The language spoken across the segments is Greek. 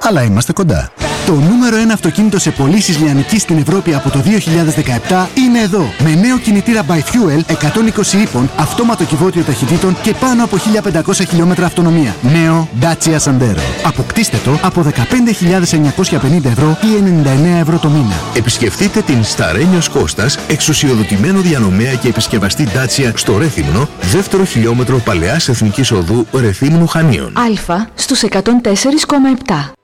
αλλά είμαστε κοντά. Το νούμερο 1 αυτοκίνητο σε πωλήσεις λιανικής στην Ευρώπη από το 2017 είναι εδώ. Με νέο κινητήρα by Fuel 120 ύπων, αυτόματο κυβότιο ταχυτήτων και πάνω από 1500 χιλιόμετρα αυτονομία. Νέο Dacia Sandero. Αποκτήστε το από 15.950 ευρώ ή 99 ευρώ το μήνα. Επισκεφτείτε την Σταρένιος Κώστας, εξουσιοδοτημένο διανομέα και επισκευαστή Dacia στο Ρέθυμνο, δεύτερο χιλιόμετρο Παλαιάς Εθνικής Οδού Ρεθύμνου Χανίων. Α στους 104,7.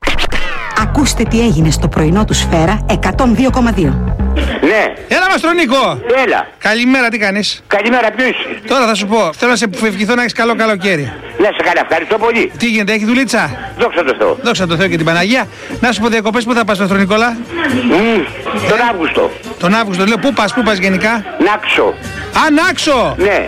Ακούστε τι έγινε στο πρωινό του Σφαίρα 102,2. Ναι. Έλα μας τον Νίκο. Έλα. Καλημέρα, τι κάνεις? Καλημέρα, ποιος είσαι? Τώρα θα σου πω, θέλω να σε ευχηθώ να έχεις καλό καλοκαίρι. Να σε καλά, ευχαριστώ πολύ. Τι γίνεται, έχει δουλίτσα? Δόξα τω Θεώ. Δόξα τω Θεώ και την Παναγία. Να σου πω διακοπές, πού θα πας στον Νικόλα? Τον Αύγουστο. Τον Αύγουστο, λέω, πού πας γενικά? Νάξο. Α, Νάξο! Ναι.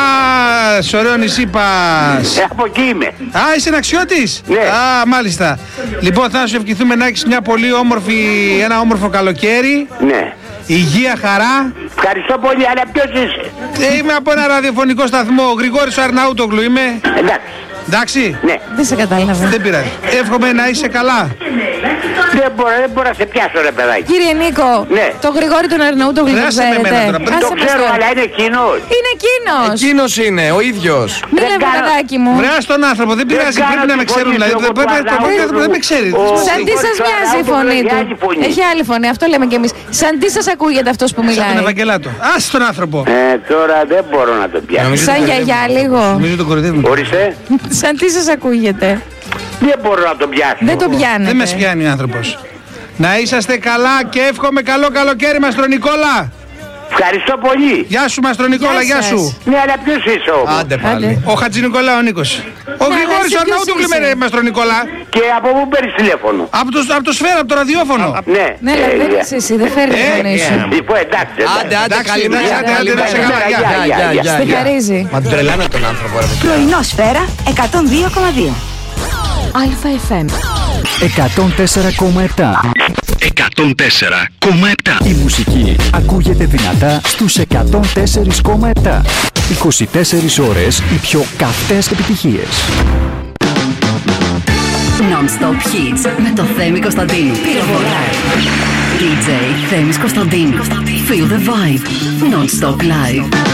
Α, σε ωραίο νησί πας. Από εκεί είμαι. Α, είσαι Ναξιώτης? Ναι. Α, μάλιστα. Λοιπόν, θα σου ευχηθούμε να έχεις μια πολύ όμορφη, ένα όμορφο καλοκαίρι. Ναι. Υγεία, χαρά. Ευχαριστώ πολύ, αλλά ποιος είσαι? Είμαι από ένα ραδιοφωνικό σταθμό, ο Γρηγόρης Αρναούτογλου είμαι. Εντάξει. Εντάξει. Ναι. Δεν σε κατάλαβα. Δεν πειράζει. Εύχομαι να είσαι καλά. Δεν μπορώ να σε πιάσω, ρε παιδάκι. Κύριε Νίκο, Ναι. το Γρηγόρη τον Αρναούτογλου το Άσε με ξέρετε? εμένα τώρα. Άσε Το μας ξέρω, τώρα. αλλά είναι κοινός. Είναι εκείνος. Εκείνος είναι, ο ίδιος. Μίλε Δεν κάνω. παιδάκι μου. Βρέα στον άνθρωπο, δεν πειράζει, κάνω πρέπει να με τη ξέρουν. φωνή Δηλαδή, του, δεν εγώ πρέπει του να Αρναούτογλου. δεν με ξέρει. Σαν τι σας μοιάζει η φωνή του? Έχει άλλη φωνή, αυτό λέμε κι εμείς. Σαν τι σας ακούγεται αυτός που Σαν τον μιλάει? Ευαγγελάτο. Άσε τον άνθρωπο. Τώρα δεν μπορώ να το πιάσω. Σαν γιαγιά λίγο. Νομίζω τον κοροϊδεύουν. Ορίστε. Σαν τι σας ακούγεται? Δεν μπορώ να το πιάσω. Δεν το πιάνετε. Δεν με πιάνει ο άνθρωπος. Να είσαστε καλά και εύχομαι καλό καλοκαίρι, Μαστρονικόλα. Ευχαριστώ πολύ. Γεια σου, Μαστρονικόλα, Γεια γεια σας. σου. Ναι, αλλά ποιος είσαι όμως? Άντε πάλι. Άντε. Ο Χατζηνικόλα ο Νίκος. Ο Γρηγόρης εσύ ποιος Αρναούτογλου είσαι? είμαι, ρε Μαστρονικόλα. Και από πού παίρνεις τηλέφωνο? Από το Σφαίρα, από το ραδιόφωνο. Ναι. Ναι, αλλά δεν είσαι εσύ, δεν φέρνει τη φωνή σου. Λοιπόν, εντάξει. Άντε, Εντάξει, καλημέρα. άντε, καλημέρα. να σε καλά, Γεια. Στη χαρίζει. Μα του τρελάνε τον άνθρωπο, ρε παιδιά. Πρωινό Σφαίρα 102,2. ΑΕΦΜ 104,7. 104,7. Η μουσική ακούγεται δυνατά στους 104,7. 24 ώρες οι πιο καυτές επιτυχίες. Non-stop hits με το Θέμη Κωνσταντίνου. Πυροβολάει. DJ Θέμης Κωνσταντίνου. Feel the vibe. Non-stop live.